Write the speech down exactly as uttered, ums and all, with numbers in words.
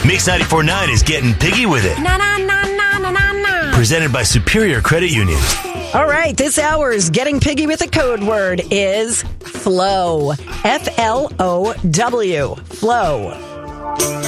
Mix ninety-four point nine is getting piggy with it. Na na na na na na na. Presented by Superior Credit Union. All right, this hour's Getting Piggy with a code word is flow. F L O W. Flow.